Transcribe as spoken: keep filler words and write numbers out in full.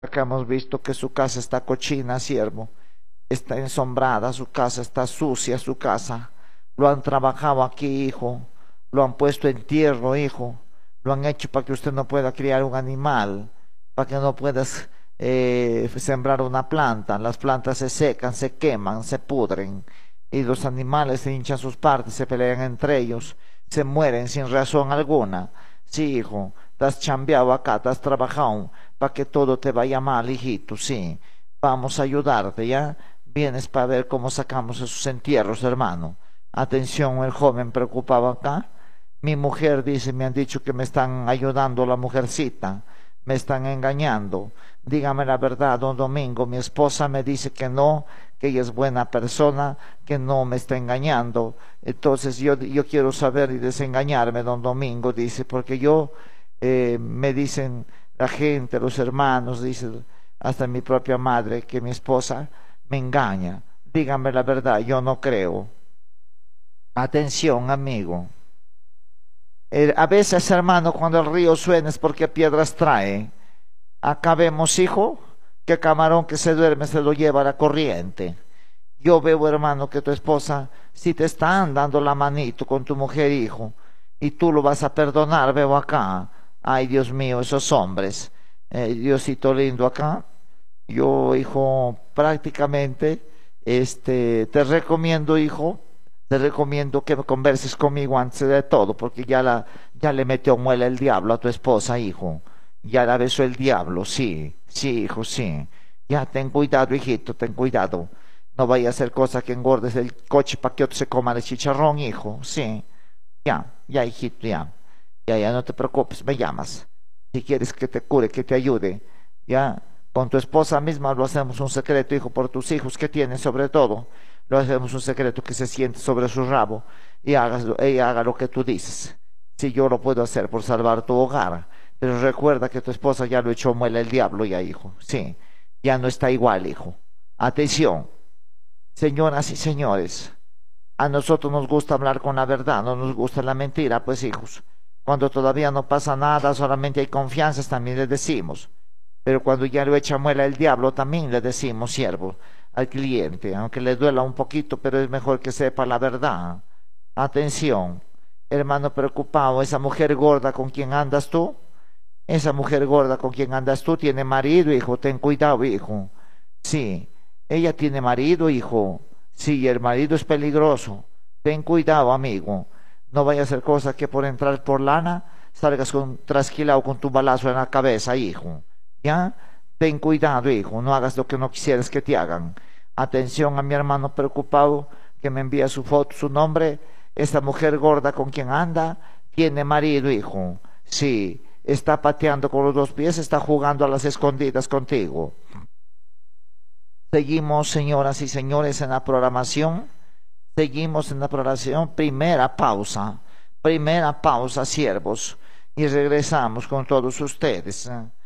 Acá hemos visto que su casa está cochina, siervo, está ensombrada, su casa está sucia, su casa. Lo han trabajado aquí, hijo, lo han puesto en tierra, hijo, lo han hecho para que usted no pueda criar un animal, para que no puedas eh, sembrar una planta. Las plantas se secan, se queman, se pudren, y los animales se hinchan sus partes, se pelean entre ellos, se mueren sin razón alguna. Sí, hijo, te has chambeado acá, te has trabajado para que todo te vaya mal, hijito, sí. Vamos a ayudarte, ¿ya? Vienes para ver cómo sacamos esos entierros, hermano. Atención, el joven preocupado acá. Mi mujer dice, me han dicho que me están ayudando la mujercita, me están engañando. Dígame la verdad, don Domingo, mi esposa me dice que no, que ella es buena persona, que no me está engañando. Entonces yo, yo quiero saber y desengañarme, don Domingo, dice, porque yo, eh, me dicen la gente, los hermanos, dice, hasta mi propia madre, que mi esposa me engaña. Dígame la verdad, yo no creo. Atención, amigo. Eh, a veces, hermano, cuando el río suena es porque piedras trae. Acá vemos, hijo, que camarón que se duerme se lo lleva a la corriente. Yo veo, hermano, que tu esposa si te están dando la manito con tu mujer, hijo, y tú lo vas a perdonar, veo acá. Ay, Dios mío, esos hombres. Eh, Diosito lindo acá. Yo, hijo, prácticamente, este, te recomiendo, hijo, te recomiendo que converses conmigo antes de todo, porque ya, la, ya le metió muela el diablo a tu esposa, hijo. Ya la besó el diablo, sí, sí, hijo, sí. Ya, ten cuidado, hijito, ten cuidado. No vaya a hacer cosa que engordes el coche para que otro se coma el chicharrón, hijo, sí. Ya, ya, hijito, ya. Ya, ya, no te preocupes, me llamas. Si quieres que te cure, que te ayude, ya. Con tu esposa misma lo hacemos un secreto, hijo, por tus hijos que tienes, sobre todo. Lo hacemos un secreto que se siente sobre su rabo y hagas, ella haga lo que tú dices. Si yo lo puedo hacer por salvar tu hogar, pero recuerda que tu esposa ya lo echó muela el diablo ya, hijo. Sí, ya no está igual, hijo. Atención, señoras y señores, a nosotros nos gusta hablar con la verdad, no nos gusta la mentira, pues, hijos. Cuando todavía no pasa nada, solamente hay confianza, también le decimos. Pero cuando ya lo echa muela el diablo, también le decimos, siervo, al cliente, aunque le duela un poquito, pero es mejor que sepa la verdad. Atención, hermano preocupado, esa mujer gorda con quien andas tú, esa mujer gorda con quien andas tú tiene marido, hijo, ten cuidado, hijo. Sí, ella tiene marido, hijo. Sí, el marido es peligroso. Ten cuidado, amigo. No vaya a hacer cosa que por entrar por lana salgas con, trasquilado con tu balazo en la cabeza, hijo. ¿Ya? Ten cuidado, hijo, no hagas lo que no quisieras que te hagan. Atención a mi hermano preocupado que me envía su foto, su nombre. Esta mujer gorda con quien anda tiene marido, hijo. Sí, está pateando con los dos pies, está jugando a las escondidas contigo. Seguimos, señoras y señores, en la programación. Seguimos en la programación. Primera pausa. Primera pausa, siervos. Y regresamos con todos ustedes.